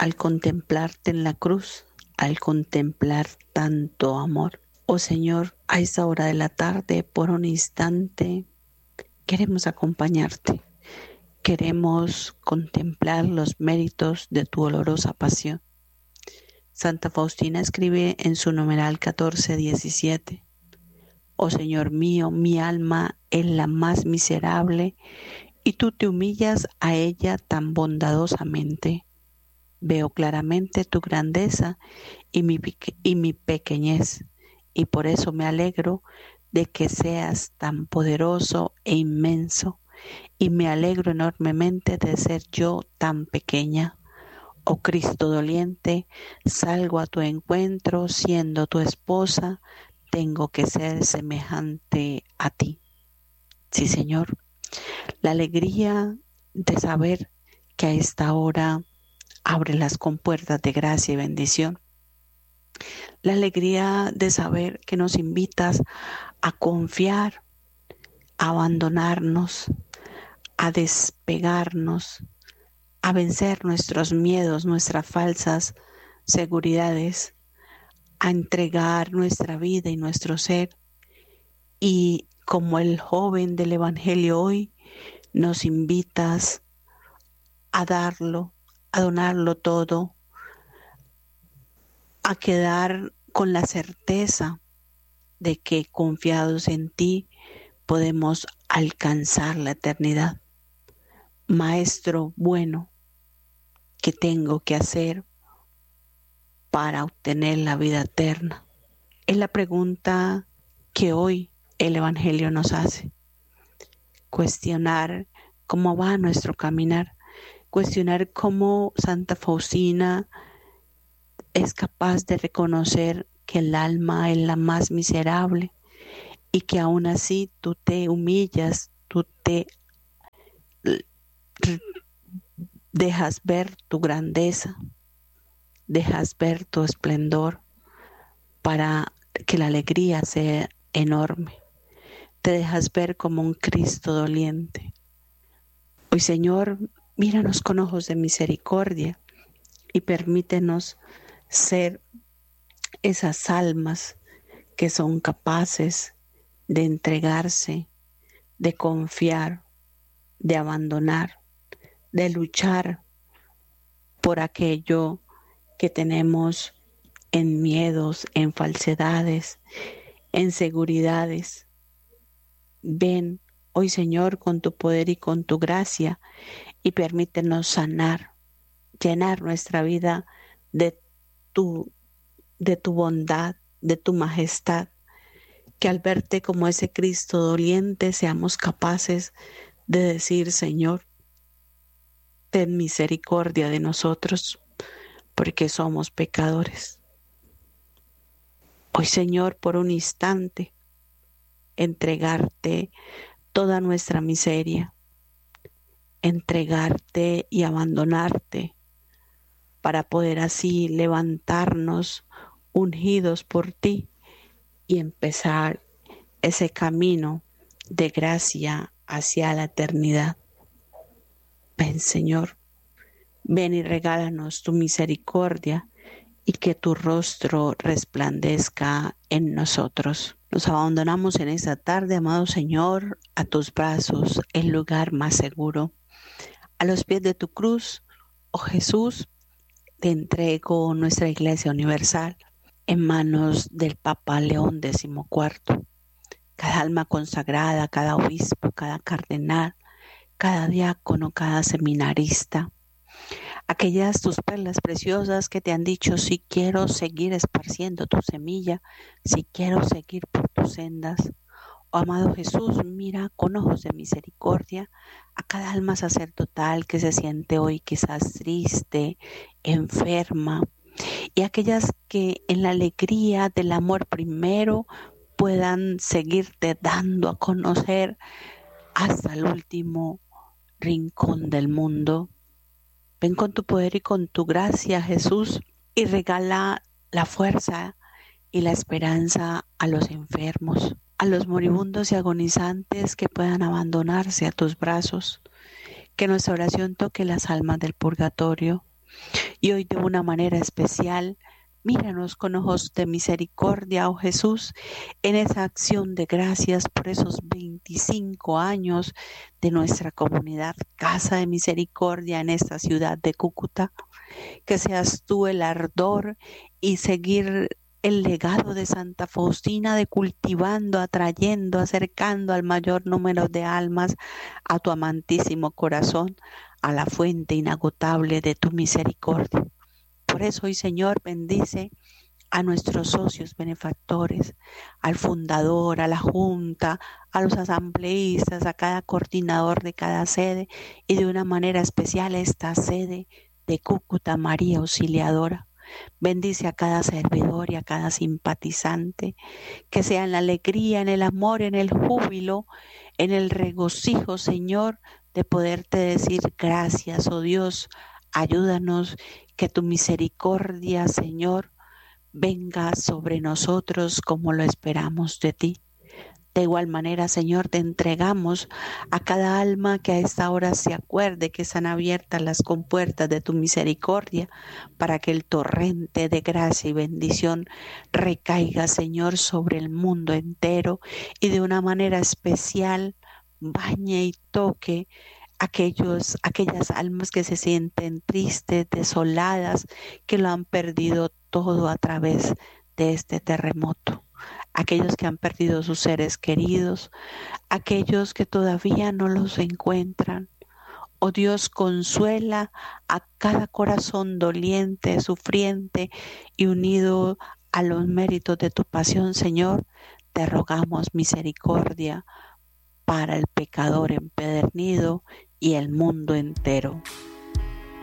al contemplarte en la cruz, al contemplar tanto amor. Oh Señor, a esta hora de la tarde, por un instante, queremos acompañarte. Queremos contemplar los méritos de tu dolorosa pasión. Santa Faustina escribe en su numeral 14:17: Oh Señor mío, mi alma es la más miserable y tú te humillas a ella tan bondadosamente. Veo claramente tu grandeza y mi pequeñez, y por eso me alegro de que seas tan poderoso e inmenso, y me alegro enormemente de ser yo tan pequeña. Oh Cristo doliente, salgo a tu encuentro, siendo tu esposa, tengo que ser semejante a ti. Sí, Señor, la alegría de saber que a esta hora abre las compuertas de gracia y bendición. La alegría de saber que nos invitas a confiar, a abandonarnos, a despegarnos, a vencer nuestros miedos, nuestras falsas seguridades, a entregar nuestra vida y nuestro ser. Y como el joven del Evangelio hoy, nos invitas a darlo, a donarlo todo, a quedar con la certeza de que confiados en ti podemos alcanzar la eternidad. Maestro bueno, ¿qué tengo que hacer para obtener la vida eterna? Es la pregunta que hoy el Evangelio nos hace. Cuestionar cómo va nuestro caminar, cuestionar cómo Santa Faustina es capaz de reconocer que el alma es la más miserable y que aún así tú te humillas, tú te dejas ver tu grandeza, dejas ver tu esplendor para que la alegría sea enorme. Te dejas ver como un Cristo doliente. Hoy, Señor, míranos con ojos de misericordia y permítenos ser esas almas que son capaces de entregarse, de confiar, de abandonar, de luchar por aquello que tenemos en miedos, en falsedades, en seguridades. Ven hoy, Señor, con tu poder y con tu gracia y permítenos sanar, llenar nuestra vida de tu bondad, de tu majestad, que al verte como ese Cristo doliente seamos capaces de decir: Señor, ten misericordia de nosotros, porque somos pecadores. Hoy, Señor, por un instante, entregarte toda nuestra miseria, entregarte y abandonarte para poder así levantarnos ungidos por ti y empezar ese camino de gracia hacia la eternidad. Ven, Señor, ven y regálanos tu misericordia y que tu rostro resplandezca en nosotros. Nos abandonamos en esta tarde, amado Señor, a tus brazos, el lugar más seguro. A los pies de tu cruz, oh Jesús, te entrego nuestra Iglesia Universal en manos del Papa León XIV. Cada alma consagrada, cada obispo, cada cardenal, cada diácono, cada seminarista. Aquellas tus perlas preciosas que te han dicho: si quiero seguir esparciendo tu semilla, si quiero seguir por tus sendas. Oh amado Jesús, mira con ojos de misericordia a cada alma sacerdotal que se siente hoy quizás triste, enferma, y aquellas que en la alegría del amor primero puedan seguirte dando a conocer hasta el último rincón del mundo. Ven con tu poder y con tu gracia, Jesús, y regala la fuerza y la esperanza a los enfermos, a los moribundos y agonizantes que puedan abandonarse a tus brazos. Que nuestra oración toque las almas del purgatorio, Y hoy de una manera especial, míranos con ojos de misericordia, oh Jesús, en esa acción de gracias por esos 25 años de nuestra comunidad Casa de Misericordia en esta ciudad de Cúcuta. Que seas tú el ardor y seguir el legado de Santa Faustina de cultivando, atrayendo, acercando al mayor número de almas a tu amantísimo corazón, a la fuente inagotable de tu misericordia. Por eso hoy, Señor, bendice a nuestros socios benefactores, al fundador, a la junta, a los asambleístas, a cada coordinador de cada sede y de una manera especial esta sede de Cúcuta María Auxiliadora. Bendice a cada servidor y a cada simpatizante, que sea en la alegría, en el amor, en el júbilo, en el regocijo, Señor, de poderte decir gracias, oh Dios, ayúdanos, que tu misericordia, Señor, venga sobre nosotros como lo esperamos de ti. De igual manera, Señor, te entregamos a cada alma que a esta hora se acuerde que están abiertas las compuertas de tu misericordia para que el torrente de gracia y bendición recaiga, Señor, sobre el mundo entero y de una manera especial bañe y toque aquellas almas que se sienten tristes, desoladas, que lo han perdido todo a través de este terremoto. Aquellos que han perdido sus seres queridos, aquellos que todavía no los encuentran. Oh Dios, consuela a cada corazón doliente, sufriente y unido a los méritos de tu pasión, Señor. Te rogamos misericordia para el pecador empedernido y el mundo entero.